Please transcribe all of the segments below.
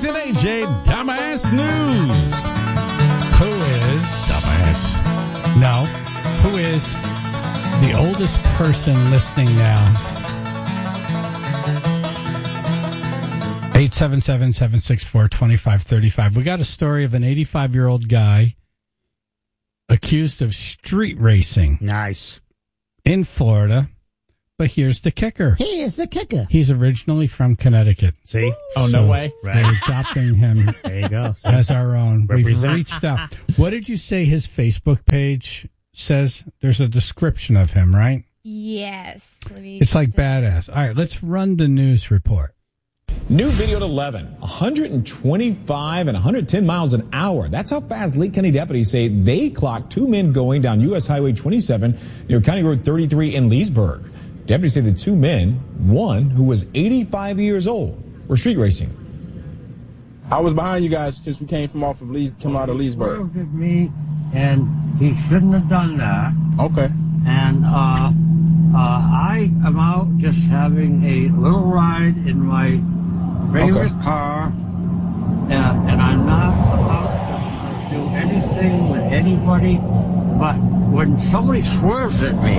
Biggs and AJ Dumbass News. Who is dumbass? No. Who is the oldest person listening now? 877-764-2535. We got a story of an 85-year-old guy accused of street racing. Nice. In Florida. But here's the kicker. Here's the kicker. He's originally from Connecticut. See? Oh, So no way. Right. We're adopting him There you go. as our own. Represent. We've reached out. What did you say his Facebook page says? There's a description of him, right? Yes. It's like badass. All right, let's run the news report. New video at 11, 125 and 110 miles an hour. That's how fast Lake County deputies say they clocked two men going down U.S. Highway 27 near County Road 33 in Leesburg. Deputies say the two men, one who was 85 years old, were street racing. I was behind you guys since we came out of Leesburg. Swerved at me, and he shouldn't have done that. Okay. And I am out just having a little ride in my favorite car, and I'm not about to do anything with anybody, but when somebody swerves at me,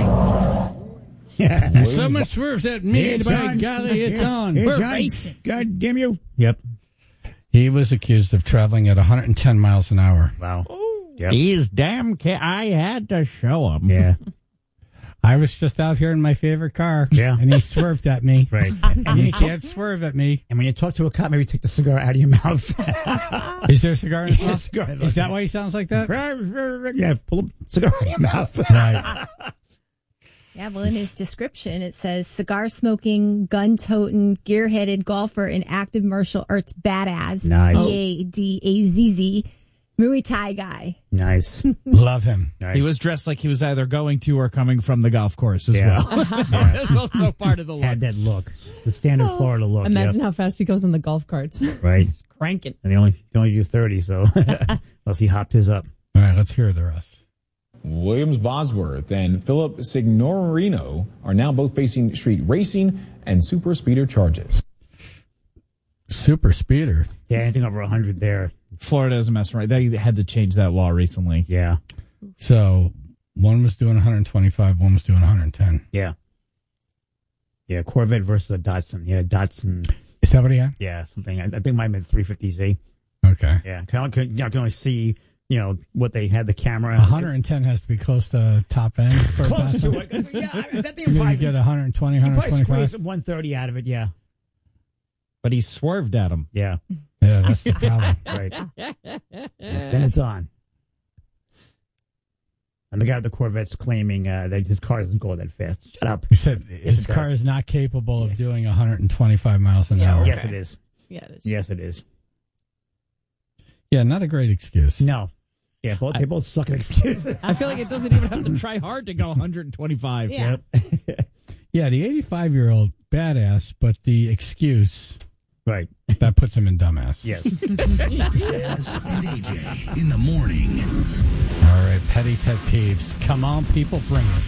Someone swerves at me, It's by on. golly, it's on. We're racing. God damn you. Yep. He was accused of traveling at 110 miles an hour. Wow. Yep. These damn I had to show him. Yeah. I was just out here in my favorite car, Yeah. and he swerved at me. Right. And you can't swerve at me. And when you talk to a cop, maybe take the cigar out of your mouth. Is there a cigar in his mouth? Cigar. Is that why he sounds like that? Yeah, pull a cigar out of your mouth. Right. Yeah, well, in his description, it says cigar smoking, gun toting, gear headed golfer and active martial arts badass. Nice. BADAZZ, Muay Thai guy. Nice. Love him. He was dressed like he was either going to or coming from the golf course as Yeah. well. That's also part of the look. Had that look. The standard Florida look. Imagine how fast he goes on the golf carts. Right. Cranking. And they only do 30, so unless he hopped his up. All right, let's hear the rest. Williams Bosworth and Philip Signorino are now both facing street racing and super speeder charges. Super speeder. Yeah, anything over 100 there. Florida doesn't mess around. They had to change that law recently. Yeah. So one was doing 125, one was doing 110. Yeah. Yeah, Corvette versus a Datsun. Yeah, Datsun. Is that what he had? Yeah, something. I think mine meant 350Z. Okay. Yeah. I can only see, what they had the camera. 110 has to be close to top end. For a Close to Datsun. it. Yeah, that thing You're going to probably get 120, probably squeeze 125. 130 out of it. Yeah. But he swerved at him. Yeah. Yeah, that's the problem. Right. Then it's on. And the guy with the Corvette's claiming that his car doesn't go that fast. Shut up. He said his it car does. is not capable of doing 125 miles an hour. Yes, it is. Yeah, it is. Yes, it is. Yeah, not a great excuse. No. Yeah, they both suck at excuses. I feel like it doesn't even have to try hard to go 125. Yeah. Yeah, the 85-year-old badass, but the excuse Right. that puts him in dumbass. Yes. Jazz and AJ in the morning. All right, petty pet peeves. Come on, people, bring it.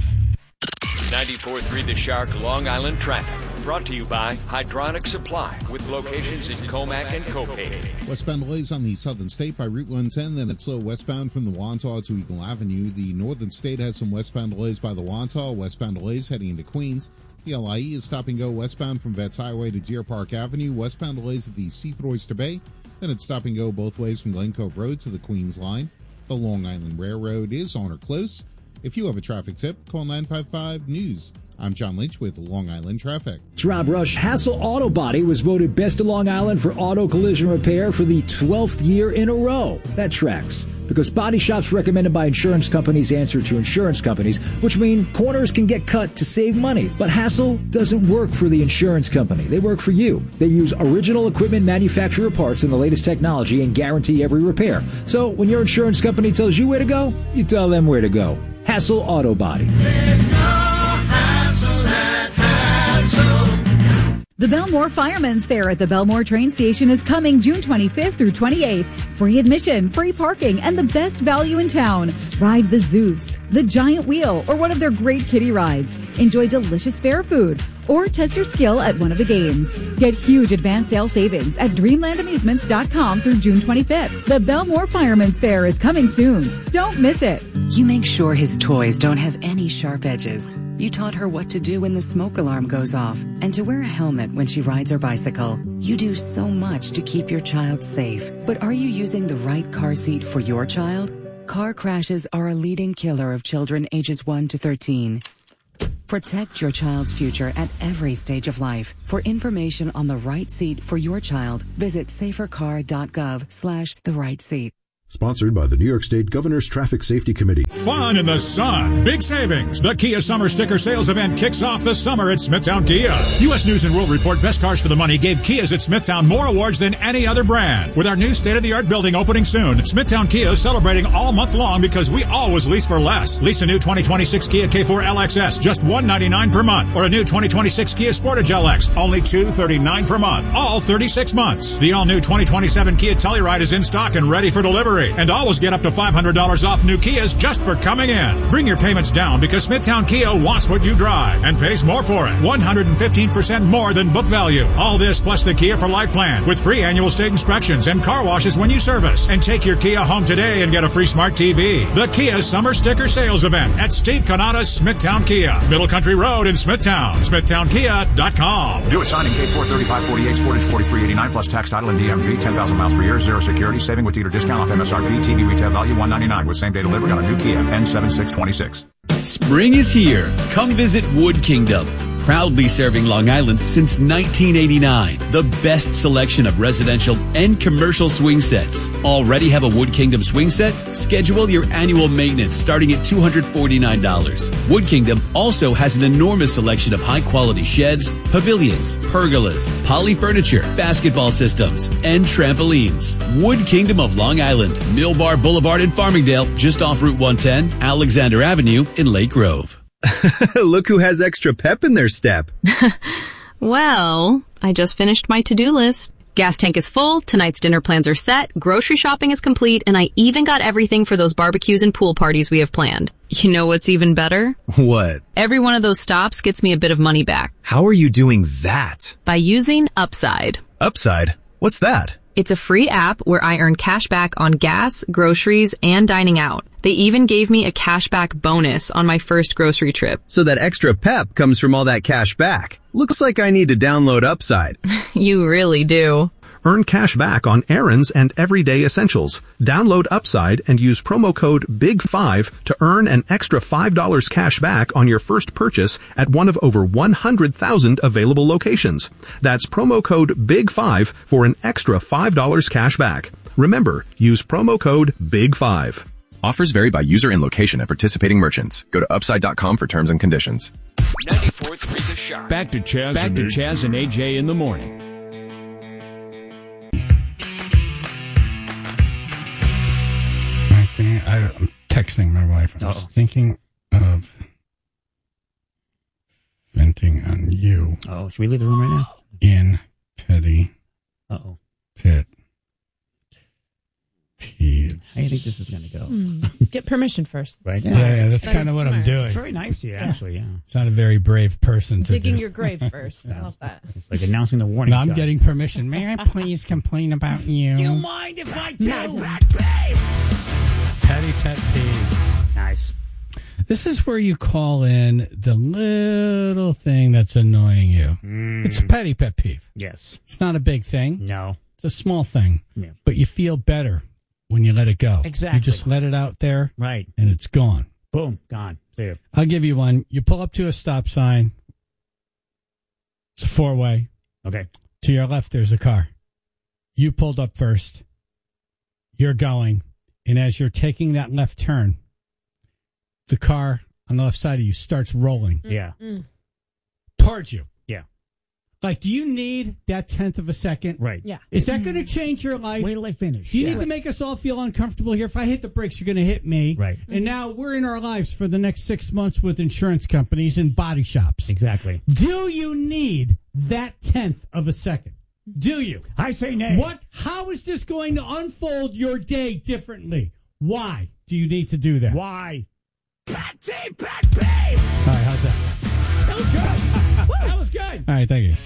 94.3 The Shark, Long Island traffic. Brought to you by Hydronic Supply, with locations in Comac and Copay. Westbound delays on the Southern State by Route 110, then it's slow westbound from the Wantagh to Eagle Avenue. The Northern State has some westbound delays by the Wantagh, westbound delays heading into Queens. The LIE is stop and go westbound from Vets Highway to Deer Park Avenue, westbound delays at the Seafood Oyster Bay, then it's stop and go both ways from Glen Cove Road to the Queens line. The Long Island Railroad is on or close. If you have a traffic tip, call 955-NEWS. I'm John Lynch with Long Island Traffic. It's Rob Rush. Hassel Auto Body was voted Best of Long Island for auto collision repair for the 12th year in a row. That tracks. Because body shops recommended by insurance companies answer to insurance companies, which mean corners can get cut to save money. But Hassel doesn't work for the insurance company. They work for you. They use original equipment manufacturer parts and the latest technology and guarantee every repair. So when your insurance company tells you where to go, you tell them where to go. Hassel Auto Body. The Belmore Firemen's Fair at the Belmore train station is coming June 25th through 28th. Free admission, free parking, and the best value in town. Ride the Zeus, the Giant Wheel, or one of their great kiddie rides. Enjoy delicious fair food. or test your skill at one of the games. Get huge advance sale savings at DreamlandAmusements.com through June 25th. The Belmore Fireman's Fair is coming soon. Don't miss it. You make sure his toys don't have any sharp edges. You taught her what to do when the smoke alarm goes off and to wear a helmet when she rides her bicycle. You do so much to keep your child safe. But are you using the right car seat for your child? Car crashes are a leading killer of children ages 1 to 13. Protect your child's future at every stage of life. For information on the right seat for your child, visit safercar.gov/the right seat. Sponsored by the New York State Governor's Traffic Safety Committee. Fun in the sun. Big savings. The Kia Summer Sticker Sales Event kicks off the summer at Smithtown Kia. U.S. News & World Report Best Cars for the Money gave Kias at Smithtown more awards than any other brand. With our new state-of-the-art building opening soon, Smithtown Kia is celebrating all month long because we always lease for less. Lease a new 2026 Kia K4 LXS, just $199 per month. Or a new 2026 Kia Sportage LX, only $239 per month. All 36 months. The all-new 2027 Kia Telluride is in stock and ready for delivery. And always get up to $500 off new Kias just for coming in. Bring your payments down because Smithtown Kia wants what you drive and pays more for it. 115% more than book value. All this plus the Kia for Life plan with free annual state inspections and car washes when you service. And take your Kia home today and get a free smart TV. The Kia Summer Sticker Sales Event at Steve Canada's Smithtown Kia. Middle Country Road in Smithtown. SmithtownKia.com. Do it signing K43548, Sportage 4389 plus tax, title, and DMV. 10,000 miles per year, zero security, saving with dealer discount off MSRP, TV retail value $199 with same day delivery on a new Kia N7626. Spring is here. Come visit Wood Kingdom. Proudly serving Long Island since 1989. The best selection of residential and commercial swing sets. Already have a Wood Kingdom swing set? Schedule your annual maintenance starting at $249. Wood Kingdom also has an enormous selection of high-quality sheds, pavilions, pergolas, poly furniture, basketball systems, and trampolines. Wood Kingdom of Long Island, Mill Bar Boulevard in Farmingdale, just off Route 110, Alexander Avenue in Lake Grove. Look who has extra pep in their step. Well, I just finished my to-do list. Gas tank is full, tonight's dinner plans are set, grocery shopping is complete, and I even got everything for those barbecues and pool parties we have planned. You know what's even better? What? Every one of those stops gets me a bit of money back. How are you doing that? By using Upside. Upside? What's that? It's a free app where I earn cash back on gas, groceries, and dining out. They even gave me a cashback bonus on my first grocery trip. So that extra pep comes from all that cash back. Looks like I need to download Upside. You really do. Earn cash back on errands and everyday essentials. Download Upside and use promo code BIG5 to earn an extra $5 cash back on your first purchase at one of over 100,000 available locations. That's promo code BIG5 for an extra $5 cash back. Remember, use promo code BIG5. Offers vary by user and location at participating merchants. Go to upside.com for terms and conditions. 94.3 The Shot. Back to Chaz and AJ in the morning. I'm texting my wife. I was thinking of venting on you. Oh, should we leave the room right now? In petty pit peeves. How do you think this is going to go? Get permission first. Right? Yeah, that's kind of what I'm doing. It's very nice of you, actually, yeah. It's not a very brave person to Digging do. your grave first. I love that. It's like announcing the warning No, I'm shot. getting permission. May I please complain about you? Do you mind if I do? Petty pet peeves. Nice. This is where you call in the little thing that's annoying you. It's a petty pet peeve. Yes. It's not a big thing. No. It's a small thing. Yeah. But you feel better when you let it go. Exactly. You just let it out there. Right. And it's gone. Boom. Gone. There. I'll give you one. You pull up to a stop sign. It's a four-way. Okay. To your left, there's a car. You pulled up first. You're going. And as you're taking that left turn, the car on the left side of you starts rolling. Yeah. Towards you. Yeah. Like, do you need that 10th of a second? Right. Yeah. Is that going to change your life? Wait till I finish. Do you need to make us all feel uncomfortable here? If I hit the brakes, you're going to hit me. Right. And now we're in our lives for the next 6 months with insurance companies and body shops. Exactly. Do you need that 10th of a second? Do you? I say nay. What? How is this going to unfold your day differently? Why do you need to do that? Why? All right, how's that? That was good. That was good. All right, thank you.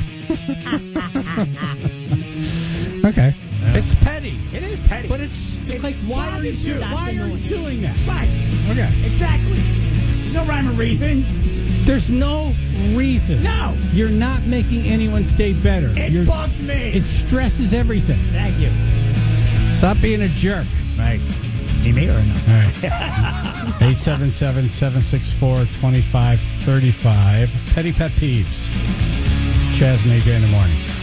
Okay. It's petty. It is petty. But it's like, why are you doing that? Right. Okay. Exactly. There's no rhyme or reason. There's no reason. No. You're not making anyone's day better. It bugged me. It stresses everything. Thank you. Stop being a jerk. Right. You me or no? All right. 877-764-2535. Petty pet peeves. Chaz and AJ in the morning.